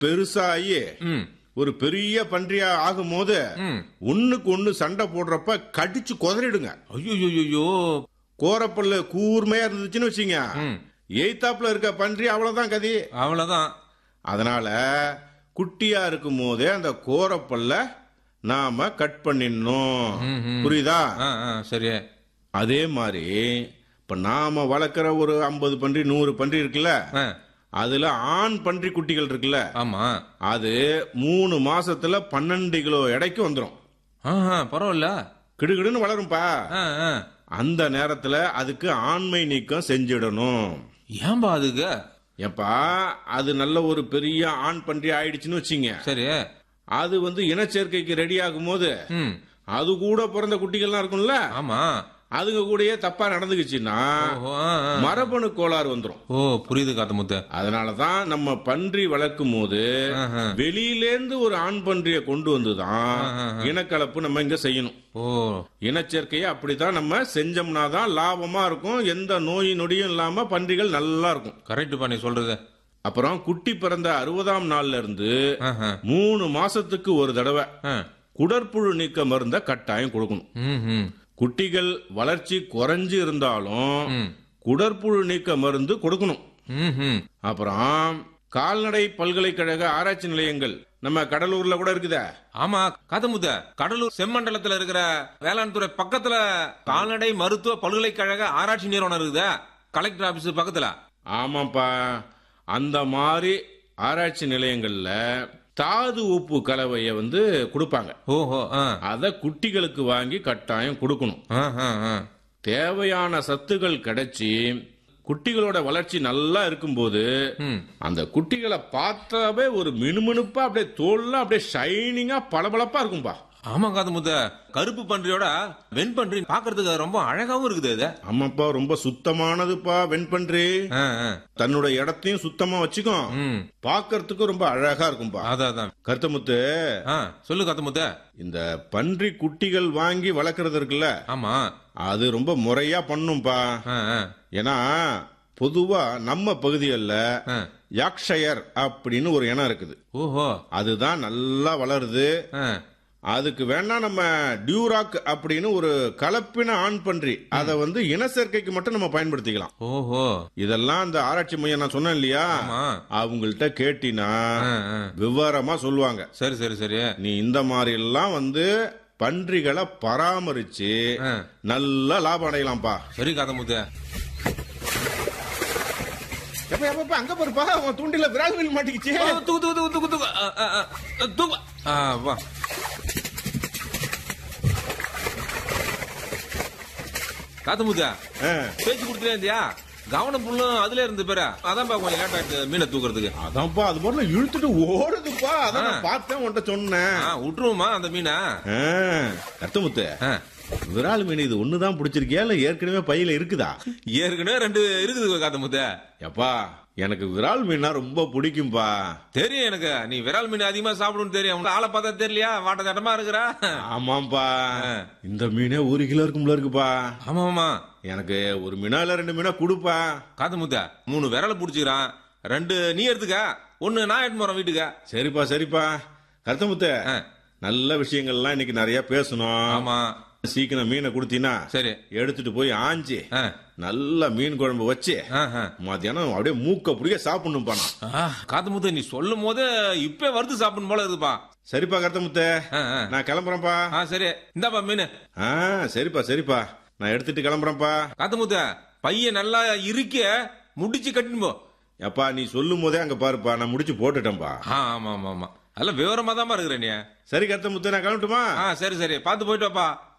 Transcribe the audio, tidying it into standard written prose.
பெருசாகி ம் ஒரு பெரிய பன்றியா ஆகும்போது ம் ஒண்ணுக்கு ஒண்ணு சண்டை போடுறப்ப கடிச்சு குதறிடுங்க. ஐயோ கோரப்பல்ல கூர்மையா இருந்துச்சுன்னு வச்சுங்க, ம் எய்தாப்புல இருக்க பன்றி அவ்வளவுதான் கதி. அவ்வளவுதான். அதனால குட்டியா இருக்கும் போதே அந்த கோரப்பல்ல நாம கட் பண்ணிடணும். ம். புரியுதா? சரி. அதே மாதிரி இப்ப நாம வளர்க்கிற ஒரு 50 பன்றி 100 பன்றி இருக்குல்ல, ஆ, அதுல ஆண் பன்றி குட்டிகள் இருக்குல்ல, ஆமா. அது 3 மாசத்துல 12 கிலோ எடைக்கு வந்துடும். பரவாயில்ல. கிடுகிடுன்னு வளரும்பா. ஆ, ஆ. அந்த நேரத்துல அதுக்கு ஆண்மை நீக்கம் செஞ்சிடணும். ஏன்பா அதுக்கு? ஏப்பா, அது நல்ல ஒரு பெரிய ஆண் பன்றி ஆயிடுச்சுன்னு வச்சுங்க, சரி. அது இனச்சேர்க்கைக்கு ரெடி ஆகும் போது ம் அது கூட பிறந்த குட்டிகள்லாம் இருக்கும்ல, ஆமா. அதுங்க கூடயே தப்பா நடந்துக்குச்சுன்னா ஓஹோ, ஆ, ஆ. மரபணு கோளாறு வந்துடும். ஓ, புரியுது காத்தமுத்து. அதனாலதான் நம்ம பன்றி வளர்க்கும் போது ஆஹா. வெளியிலேந்து ஒரு ஆண் பன்றியை கொண்டு வந்துதான் ஆஹா. இனக்கலப்பு நம்ம இங்க செய்யணும். ஓ, இனச்சேர்க்கையை அப்படித்தான் நம்ம செஞ்சோம்னா தான் லாபமா இருக்கும். எந்த நோய் நொடியும் இல்லாம பன்றிகள் நல்லா இருக்கும். கரெக்டுப்பா நீ சொல்றது. அப்புறம் குட்டி பிறந்த 60ஆம் நாள்ல இருந்து ஆஹா. 3 மாசத்துக்கு ஒரு தடவை ஆ. குடற்புழு நீக்க மருந்த கட்டாயம் கொடுக்கணும். ம், ம், குட்டிகள் வளர்ச்சி குறைஞ்சு இருந்தாலும் ம். குடற்புழு நீக்க மருந்து கொடுக்கணும். ம், ம். அப்புறம் கால்நடை பல்கலைக்கழக ஆராய்ச்சி நிலையங்கள் நம்ம கடலூர்ல கூட இருக்குதே. ஆமா காத்தமுத்த, கடலூர் செம்மண்டலத்துல இருக்கிற வேளாண் துறை பக்கத்துல கால்நடை மருத்துவ பல்கலைக்கழக ஆராய்ச்சி நிறுவனம் இருக்குதா, கலெக்டர் ஆபீஸ் பக்கத்துல. ஆமாப்பா, அந்த மாதிரி ஆராய்ச்சி நிலையங்கள்ல தாது உப்பு கலவையை கொடுப்பாங்க. ஓஹோ, ஆ. அத குட்டிகளுக்கு வாங்கி கட்டாயம் கொடுக்கணும். ஆ, ஆ, ஆ. தேவையான சத்துக்கள் கிடைச்சி குட்டிகளோட வளர்ச்சி நல்லா இருக்கும்போது ம். அந்த குட்டிகளை பார்த்தாவே ஒரு மினுமினுப்பா அப்படியே தோல்லாம் அப்படியே ஷைனிங்கா பளபளப்பா இருக்கும்பா. ஆமா காத்தமுத்த, கருப்பு பன்றியோட வெண்பன்றி பாக்குறதுக்கு ரொம்ப அழகாவும் இருக்குது அது. ஆமாப்பா, ரொம்ப சுத்தமானதுப்பா வெண்பன்றி. ஆ, ஆ. தன்னோட இடத்தையும் சுத்தமா வச்சுக்கும், ம். பார்க்கறதுக்கு ரொம்ப அழகா இருக்கும்பா. அதான். கருத்தமுத்து, ஆ, சொல்லு காத்தமுத்த. இந்த பன்றி குட்டிகள் வாங்கி வளர்க்கறது இருக்குல்ல, ஆமா. அது ரொம்ப முறையா பண்ணும்பா. ஆ, ஆ. ஏன்னா பொதுவா நம்ம பகுதிகளில் ஆ. யாக்ஷயர் அப்படின்னு ஒரு இனம் இருக்குது. ஓஹோ. அதுதான் நல்லா வளருது. ஆ. அதுக்கு வேணா நம்ம டியூராக் அப்படின்னு ஒரு கலப்பின ஆண் பன்றி, அதை இனச்சேர்க்கைக்கு மட்டும் நம்ம பயன்படுத்திக்கலாம். ஓஹோ. இதெல்லாம் அந்த ஆராய்ச்சி மையம் நான் சொன்னேன் இல்லையா, ஆமா. அவங்கள்ட்ட கேட்டினா ஆ, ஆ. விவரமா சொல்லுவாங்க. சரி சரி சரி. நீ இந்த மாதிரி எல்லாம் பன்றிகளை பராமரிச்சு ஆ. நல்ல லாபம் அடையலாம்ப்பா. சரி காத்தமுத்த. அங்க பாருப்பா, அவன் தூண்டில விரால் மீன் மாட்டிக்கிச்சு. தூக்கு. வா. காத்தமுத்த, பேச்சு கொடுத்துட்டே இருந்தியா? கவனம் புல்லும் அதுல இருந்து பேர அதான்ப்பா கொஞ்சம் லேட் ஆயிடுச்சு மீனை தூக்குறதுக்கு. அதான்ப்பா, அது போல இழுத்துட்டு ஓடுதுப்பா. அதான் நான் பார்த்தேன், உன்கிட்ட சொன்னேன். விட்டுருவோமா அந்த மீனை? கருத்தமுத்து, விரால் மீன் இது ஒண்ணுதான் பிடிச்சிருக்கியா இல்ல ஏற்கனவே பையில இருக்குதா? ஏற்கனவே 2 இருக்குது காத்தமுத்த. எப்பா, எனக்கு விரால் மீனா ரொம்ப பிடிக்கும்பா. தெரியும் எனக்கு, நீ விரால் மீன் அதிகமா சாப்பிடுன்னு தெரியும். உங்க ஆளை பார்த்தா தெரியலையா, வாட்ட தட்டமா இருக்கிறா? ஆமாம்பா, இந்த மீனே 1 கிலோ இருக்கும்ல இருக்குப்பா. ஆமா ஆமா. எனக்கு ஒரு மீனா இல்ல 2 மீனா கொடுப்பா. காத்தமுத்த, 3 விரல புடிச்சுக்கிறான், 2 நீ எடுத்துக்க, 1 நான் எடுத்து போறேன் வீட்டுக்கு. சரிப்பா சரிப்பா. கருத்தமுத்து, நல்ல விஷயங்கள்லாம் இன்னைக்கு நிறைய பேசணும். ஆமா. சீக்கிரம் மீனை கொடுத்தீங்கன்னா சரி எடுத்துட்டு போய் ஆஞ்சி நல்ல மீன் குழம்பு வச்சு மத்தியானம் அப்படியே மூக்க புடிக்க சாப்பிடணும்பா. காத்தமுத்த, நீ சொல்லும் போது இப்ப வறுத்து சாப்பிடணும் போல இருக்குப்பா. சரிப்பா கருத்தமுத்த, நான் கிளம்புறேன்ப்பா. சரி, இந்தாப்பா மீன். சரிப்பா சரிப்பா, நான் எடுத்துட்டு கிளம்புறேன்ப்பா. காத்தமுத்த, பையன் நல்லா இறுக்கி முடிச்சு கட்டின்னு போ. அப்பா, நீ சொல்லும் போதே அங்க பாருப்பா, நான் முடிச்சு போட்டுட்டேன்பா. ஆமா ஆமா ஆமா, அதெல்லாம் விவரமா தான் இருக்கிறேன் நீ. சரி கருத்தமுத்த, நான் கிளம்பட்டுமா? சரி சரி, பார்த்து போயிட்டு வாப்பா.